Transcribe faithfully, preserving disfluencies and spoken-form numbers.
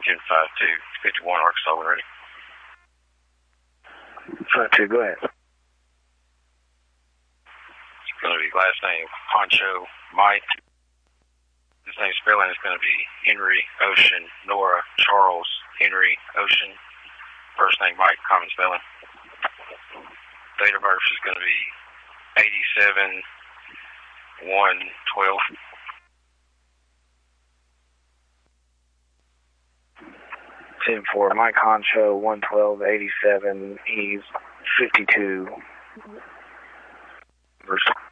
ten five two, fifty-one Arkansas when ready. five two, go ahead. It's going to be last name Poncho Mike. His name spelling is going to be Henry Ocean Nora Charles Henry Ocean. First name Mike, common spelling. Date of birth is going to be eighty-seven one twelve. ten four, Mike Honcho, one twelve eighty-seven. He's fifty-two. Verse